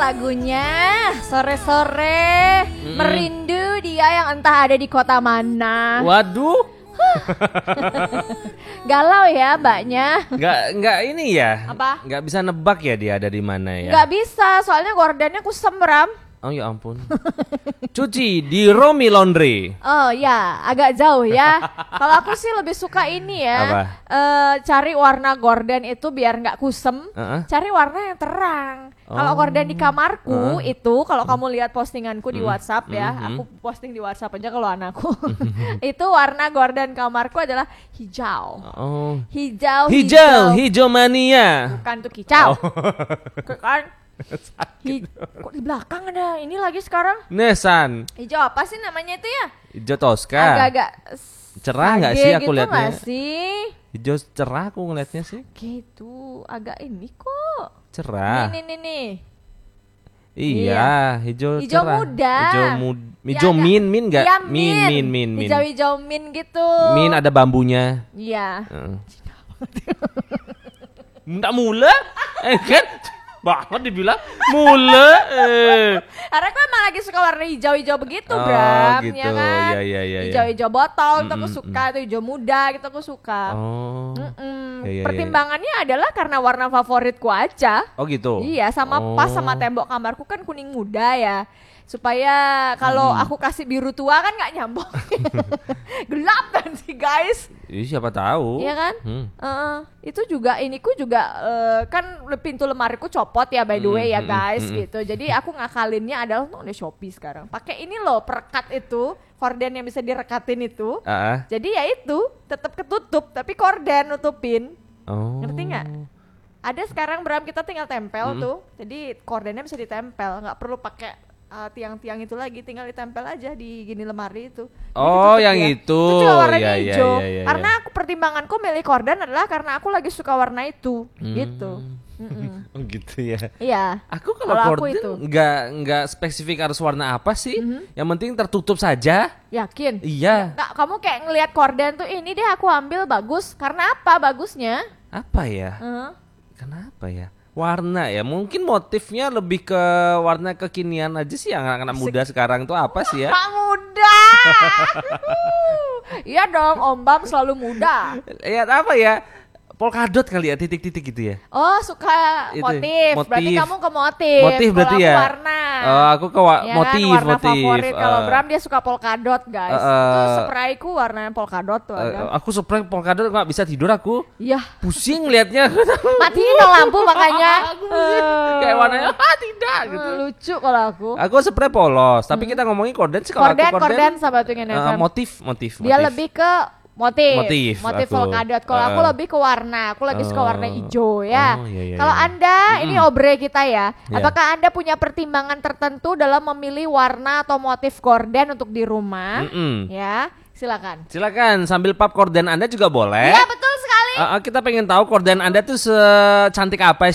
lagunya sore-sore merindu dia yang entah ada di kota mana. Waduh. Galau ya mbaknya. Nggak ini ya. Apa? Nggak bisa nebak ya dia ada di mana ya. Nggak bisa, soalnya gordennya kusem Bram. Oh ya ampun. Cuci di Romi Laundry. Oh ya, agak jauh ya. Kalau aku sih lebih suka ini ya. Apa? Cari warna gorden itu biar nggak kusem. Uh-uh. Cari warna yang terang. Kalau gorden di kamarku itu, kalau kamu lihat postinganku di WhatsApp ya, aku posting di WhatsApp aja kalau anakku. Itu warna gorden kamarku adalah hijau. Oh. Hijau mania. bukan tuh kicau. Kan kok di belakang ada ini lagi sekarang? Nesan. Hijau apa sih namanya itu ya? Hijau Tosca. Agak-agak Cerah nggak sage sih aku gitu lihatnya? nggak sih? Hijau cerah aku ngeliatnya sih. Gitu, agak ini kok. Cerah. Nih. Iya, hijau Hijau cerah. muda. Hijau Ya, min enggak? Iya, Min. Hijau-hijau min gitu. Min ada bambunya. Iya. Enggak mula? Kan? Banget dibilang mula. Karena aku emang lagi suka warna hijau-hijau begitu, Oh, Bram, gitu. ya kan? Iya. Hijau-hijau botol, itu aku suka, tuh hijau muda, gitu aku suka. Oh. Iya. Pertimbangannya adalah karena warna favoritku aja. Oh gitu. Iya, pas sama tembok kamarku kan kuning muda ya. Supaya kalau aku kasih biru tua kan nggak nyambung. Gelap kan sih guys. Siapa tahu. Iya kan? Itu juga kan pintu lemariku copot ya by the way ya guys gitu. Jadi aku ngakalinnya adalah ada Shopee sekarang. Pakai ini loh perekat itu, korden yang bisa direkatin itu. Jadi ya itu tetap ketutup tapi korden nutupin. Oh. Ngerti nggak? Ada sekarang Bram kita tinggal tempel tuh. Jadi kordennya bisa ditempel, nggak perlu pakai tiang-tiang itu lagi, tinggal ditempel aja di gini lemari itu. Oh, yang ya. itu. Itu juga warnanya Iya, hijau. iya. Karena aku pertimbanganku milih korden adalah karena aku lagi suka warna itu, gitu. Oh gitu ya. Iya. Aku kalau aku korden itu. nggak spesifik harus warna apa sih. Yang penting tertutup saja. Yakin? Iya. Nggak, kamu kayak ngelihat korden tuh ini deh aku ambil bagus. Karena apa bagusnya? Apa ya? Kenapa ya? Warna ya, mungkin motifnya lebih ke warna kekinian aja sih yang anak-anak muda sekarang tuh apa sih ya? Pak muda. Iya dong, Om Bam selalu muda. Ya apa ya? Polkadot kali ya, titik-titik gitu ya. Oh, suka Itu, motif. Berarti motif. kamu ke motif. Motif berarti Kalau ya? aku warna. Oh, aku ke Ya kan, motif. warna favorit. Kalau Bram dia suka polkadot, guys. Itu sprayku warnanya polkadot tuh ada. Aku spray polkadot nggak bisa tidur aku. Iya. Pusing liatnya. Matiin dong lampu makanya. Kayak warnanya tidak gitu. Lucu kalau aku. Aku spray polos, tapi kita ngomongin korden sih kalau aku Korden sama dengan FM. motif. Dia lebih ke motif aku. polkadot. Kalau aku lebih ke warna. Aku lagi suka warna hijau ya. Oh, iya. Kalau Anda ini obre kita ya. Iya. Apakah Anda punya pertimbangan tertentu dalam memilih warna atau motif gorden untuk di rumah? Ya, silakan. Silakan sambil pap korden Anda juga boleh. Iya betul sekali. Kita pengen tahu korden Anda tuh secantik apa